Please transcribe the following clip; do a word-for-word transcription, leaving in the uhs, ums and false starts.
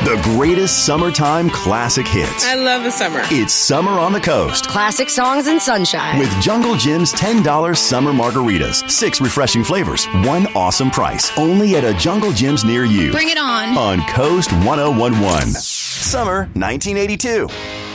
The greatest summertime classic hits. I love the summer. It's Summer on the Coast. Classic songs and sunshine. With Jungle Jim's ten dollars summer margaritas. Six refreshing flavors. One awesome price. Only at a Jungle Jim's near you. Bring it on. On Coast ten eleven. Summer nineteen eighty-two.